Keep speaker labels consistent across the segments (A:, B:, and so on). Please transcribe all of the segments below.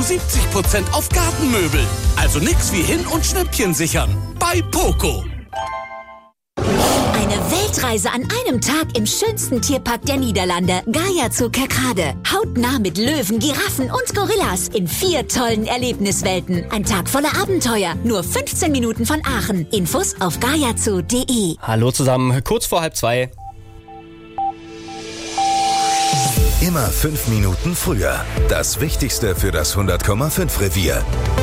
A: 70% auf Gartenmöbel. Also nix wie hin- und Schnäppchen sichern. Bei Poco.
B: Eine Weltreise an einem Tag im schönsten Tierpark der Niederlande. Gaia Zoo Kerkrade. Hautnah mit Löwen, Giraffen und Gorillas in 4 tollen Erlebniswelten. Ein Tag voller Abenteuer. Nur 15 Minuten von Aachen. Infos auf gaiazoo.de.
C: Hallo zusammen, kurz vor 1:30.
D: Immer 5 Minuten früher. Das Wichtigste für das 100,5 Revier.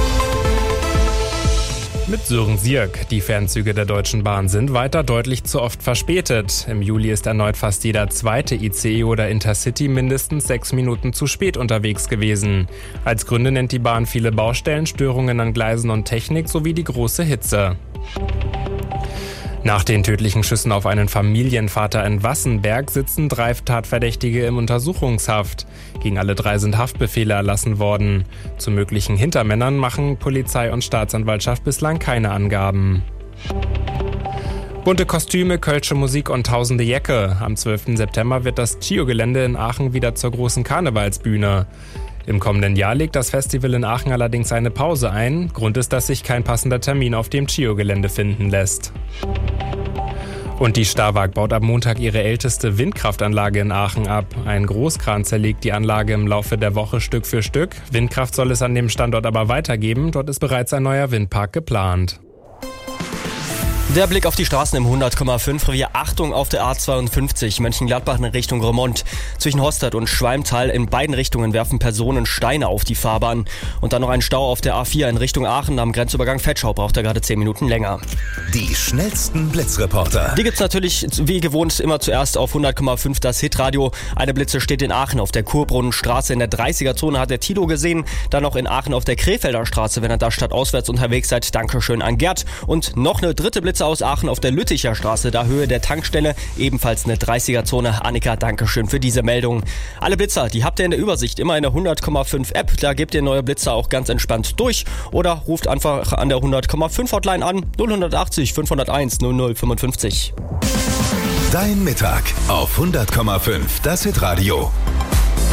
E: Mit Sören Sierk. Die Fernzüge der Deutschen Bahn sind weiter deutlich zu oft verspätet. Im Juli ist erneut fast jeder zweite ICE oder Intercity mindestens 6 Minuten zu spät unterwegs gewesen. Als Gründe nennt die Bahn viele Baustellen, Störungen an Gleisen und Technik sowie die große Hitze. Nach den tödlichen Schüssen auf einen Familienvater in Wassenberg sitzen 3 Tatverdächtige im Untersuchungshaft. Gegen alle 3 sind Haftbefehle erlassen worden. Zu möglichen Hintermännern machen Polizei und Staatsanwaltschaft bislang keine Angaben. Bunte Kostüme, kölsche Musik und tausende Jäcke. Am 12. September wird das Chio-Gelände in Aachen wieder zur großen Karnevalsbühne. Im kommenden Jahr legt das Festival in Aachen allerdings eine Pause ein. Grund ist, dass sich kein passender Termin auf dem Chio-Gelände finden lässt. Und die Starwag baut ab Montag ihre älteste Windkraftanlage in Aachen ab. Ein Großkran zerlegt die Anlage im Laufe der Woche Stück für Stück. Windkraft soll es an dem Standort aber weitergeben. Dort ist bereits ein neuer Windpark geplant.
C: Der Blick auf die Straßen im 100,5 Revier. Achtung auf der A52 Mönchengladbach in Richtung Remont. Zwischen Hostert und Schwalmtal in beiden Richtungen werfen Personen Steine auf die Fahrbahn. Und dann noch ein Stau auf der A4 in Richtung Aachen am Grenzübergang Vetschau. Braucht er gerade 10 Minuten länger.
D: Die schnellsten Blitzreporter.
C: Die gibt's natürlich wie gewohnt immer zuerst auf 100,5 das Hitradio. Eine Blitze steht in Aachen auf der Kurbrunnenstraße in der 30er-Zone, hat der Tilo gesehen. Dann noch in Aachen auf der Krefelder Straße, wenn ihr da stadtauswärts unterwegs seid. Dankeschön an Gerd. Und noch eine dritte Blitze aus Aachen auf der Lütticher Straße, da Höhe der Tankstelle, ebenfalls eine 30er-Zone. Annika, Dankeschön für diese Meldung. Alle Blitzer, die habt ihr in der Übersicht, immer in der 100,5 App. Da gebt ihr neue Blitzer auch ganz entspannt durch oder ruft einfach an der 100,5 Hotline an 0180 501 0055.
D: Dein Mittag auf 100,5 das Hitradio.